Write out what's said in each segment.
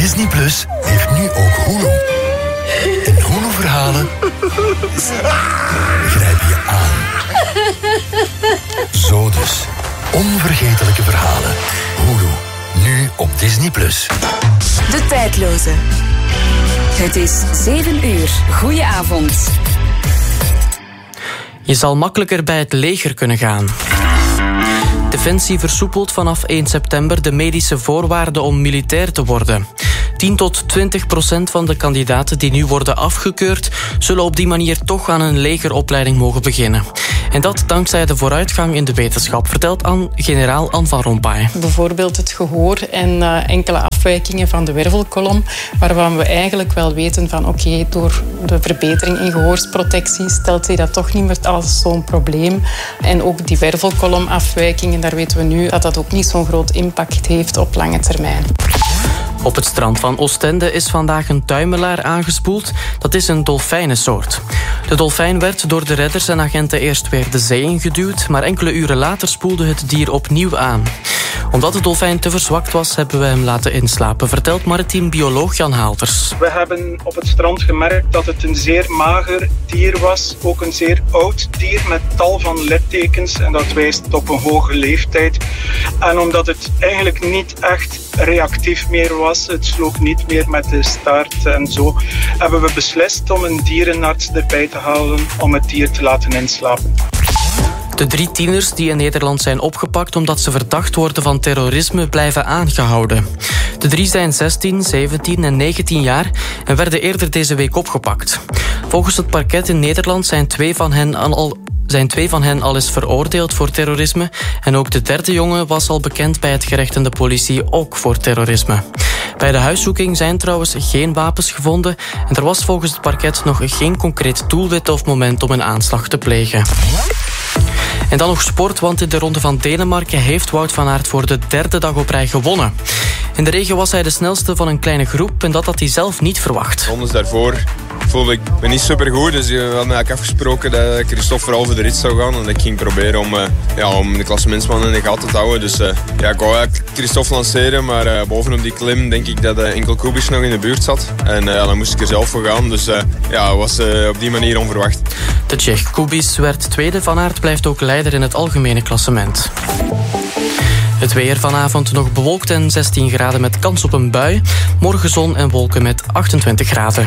Disney Plus heeft nu ook Hulu. En Hulu-verhalen grijpen je aan. Zo dus. Onvergetelijke verhalen. Hulu. Nu op Disney Plus. De Tijdloze. Het is 7 uur. Goedenavond. Je zal makkelijker bij het leger kunnen gaan. Defensie versoepelt vanaf 1 september de medische voorwaarden om militair te worden. 10-20% van de kandidaten die nu worden afgekeurd zullen op die manier toch aan een legeropleiding mogen beginnen. En dat dankzij de vooruitgang in de wetenschap, vertelt generaal Anne van Rompuy. Bijvoorbeeld het gehoor en enkele afwijkingen van de wervelkolom, waarvan we eigenlijk wel weten van oké, door de verbetering in gehoorsprotectie stelt zich dat toch niet meer als zo'n probleem. En ook die wervelkolomafwijkingen, daar weten we nu dat dat ook niet zo'n groot impact heeft op lange termijn. Op het strand van Oostende is vandaag een tuimelaar aangespoeld. Dat is een dolfijnensoort. De dolfijn werd door de redders en agenten eerst weer de zee ingeduwd, maar enkele uren later spoelde het dier opnieuw aan. Omdat de dolfijn te verzwakt was, hebben we hem laten inslapen, vertelt maritiem bioloog Jan Haalders. We hebben op het strand gemerkt dat het een zeer mager dier was, ook een zeer oud dier met tal van littekens en dat wijst op een hoge leeftijd. En omdat het eigenlijk niet echt reactief meer was, het sloop niet meer met de staart en zo, hebben we beslist om een dierenarts erbij te halen om het dier te laten inslapen. De 3 tieners die in Nederland zijn opgepakt omdat ze verdacht worden van terrorisme blijven aangehouden. De 3 zijn 16, 17 en 19 jaar en werden eerder deze week opgepakt. Volgens het parket in Nederland zijn 2 van hen al eens veroordeeld voor terrorisme. En ook de 3e jongen was al bekend bij het gerecht en de politie, ook voor terrorisme. Bij de huiszoeking zijn trouwens geen wapens gevonden en er was volgens het parket nog geen concreet doelwit of moment om een aanslag te plegen. En dan nog sport, want in de Ronde van Denemarken heeft Wout van Aert voor de 3e dag op rij gewonnen. In de regen was hij de snelste van een kleine groep en dat had hij zelf niet verwacht. Rondes daarvoor voelde ik me niet supergoed, dus we hadden eigenlijk afgesproken dat Christophe vooral voor de rit zou gaan en dat ik ging proberen om de klassementsman in de gaten te houden. Dus ik wou eigenlijk Christophe lanceren, maar bovenop die klim denk ik dat enkel Kubiš nog in de buurt zat. En dan moest ik er zelf voor gaan, dus was op die manier onverwacht. De Tsjech Kubiš werd 2e, Van Aert blijft ook leider in het algemene klassement. Het weer vanavond nog bewolkt en 16 graden met kans op een bui. Morgen zon en wolken met 28 graden.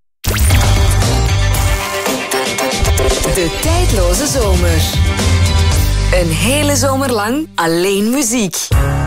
De Tijdloze Zomer. Een hele zomer lang alleen muziek.